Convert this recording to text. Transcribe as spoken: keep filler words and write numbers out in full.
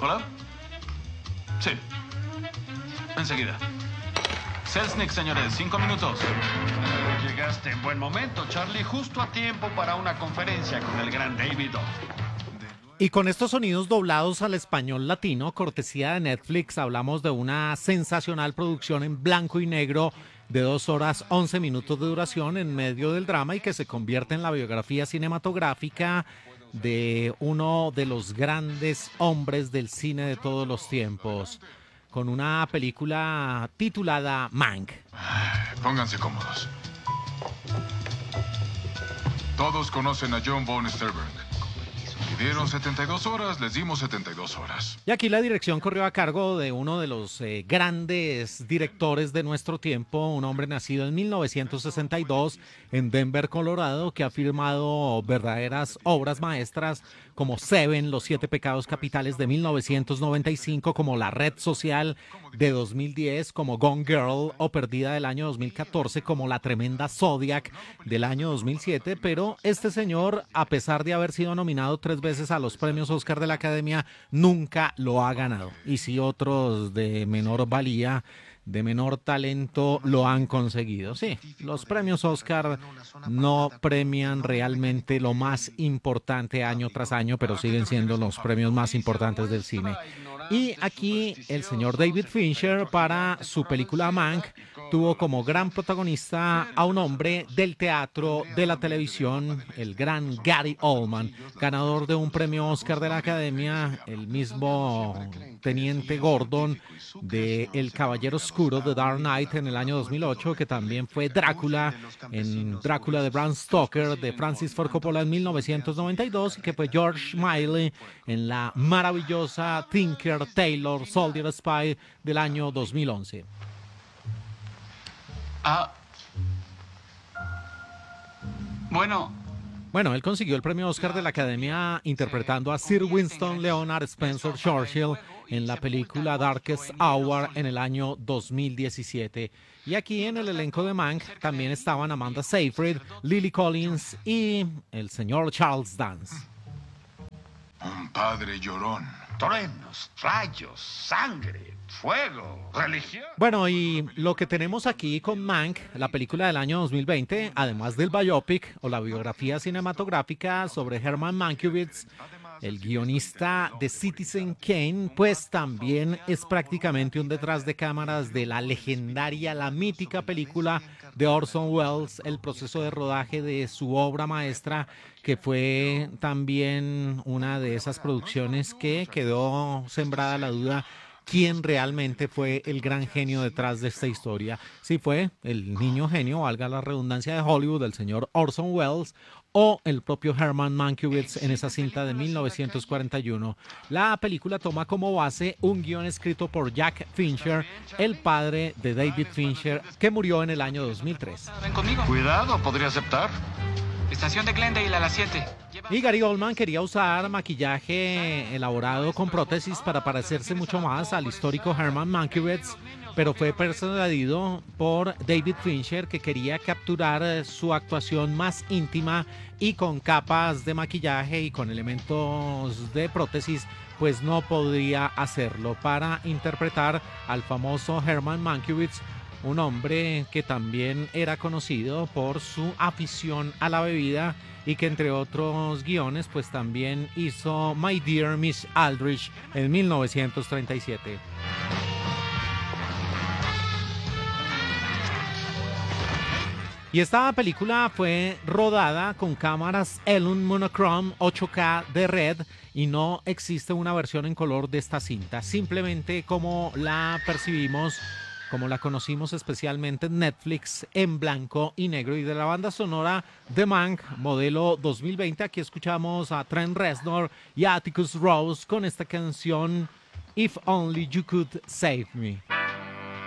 ¿Hola? Sí. Enseguida. Selznick, señores, cinco minutos. Llegaste en buen momento, Charlie, justo a tiempo para una conferencia con el gran David O. Y con estos sonidos doblados al español latino, cortesía de Netflix, hablamos de una sensacional producción en blanco y negro de dos horas once minutos de duración en medio del drama y que se convierte en la biografía cinematográfica de uno de los grandes hombres del cine de todos los tiempos, con una película titulada Mank. Pónganse cómodos. Todos conocen a John von Sternberg. Pidieron setenta y dos horas, les dimos setenta y dos horas. Y aquí la dirección corrió a cargo de uno de los eh, grandes directores de nuestro tiempo, un hombre nacido en mil novecientos sesenta y dos en Denver, Colorado, que ha firmado verdaderas obras maestras como Seven, Los Siete Pecados Capitales de mil novecientos noventa y cinco, como La Red Social de dos mil diez, como Gone Girl o Perdida del año dos mil catorce, como La Tremenda Zodiac del año dos mil siete, pero este señor, a pesar de haber sido nominado tres veces a los premios Oscar de la Academia, nunca lo ha ganado. Y si otros de menor valía, de menor talento, lo han conseguido. Sí, los premios Oscar no premian realmente lo más importante año tras año, pero siguen siendo los premios más importantes del cine. Y aquí el señor David Fincher, para su película Mank, tuvo como gran protagonista a un hombre del teatro, de la televisión, el gran Gary Oldman, ganador de un premio Oscar de la Academia, el mismo Teniente Gordon de El Caballero Oscuro de Dark Knight en el año dos mil ocho, que también fue Drácula en Drácula de Bram Stoker de Francis Ford Coppola en mil novecientos noventa y dos, y que fue George Miley en la maravillosa Tinker Tailor Soldier Spy del año dos mil once. Ah. Bueno. Bueno, él consiguió el premio Oscar de la Academia interpretando a Sir Winston Leonard Spencer Churchill en la película Darkest Hour en el año dos mil diecisiete. Y aquí en el elenco de Mank también estaban Amanda Seyfried, Lily Collins y el señor Charles Dance. Un padre llorón. Truenos, rayos, sangre, fuego, religión. Bueno, y lo que tenemos aquí con Mank, la película del año dos mil veinte, además del biopic o la biografía cinematográfica sobre Herman Mankiewicz, el guionista de Citizen Kane, pues también es prácticamente un detrás de cámaras de la legendaria, la mítica película de Orson Welles, el proceso de rodaje de su obra maestra, que fue también una de esas producciones que quedó sembrada la duda quién realmente fue el gran genio detrás de esta historia. Si fue el niño genio, valga la redundancia, de Hollywood, el señor Orson Welles, o el propio Herman Mankiewicz en esa cinta de mil novecientos cuarenta y uno. La película toma como base un guión escrito por Jack Fincher, el padre de David Fincher, que murió en el año dos mil tres. Ven conmigo. Cuidado, podría aceptar. Estación de Glendale a las siete. Y Gary Oldman quería usar maquillaje elaborado con prótesis para parecerse mucho más al histórico Herman Mankiewicz, pero fue persuadido por David Fincher, que quería capturar su actuación más íntima y con capas de maquillaje y con elementos de prótesis, pues no podría hacerlo para interpretar al famoso Herman Mankiewicz, un hombre que también era conocido por su afición a la bebida y que entre otros guiones pues también hizo My Dear Miss Aldrich en mil novecientos treinta y siete. Y esta película fue rodada con cámaras Elun Monochrome ocho K de Red y no existe una versión en color de esta cinta, simplemente como la percibimos, como la conocimos especialmente en Netflix, en blanco y negro. Y de la banda sonora de Mank, modelo dos mil veinte, aquí escuchamos a Trent Reznor y a Atticus Ross con esta canción If Only You Could Save Me.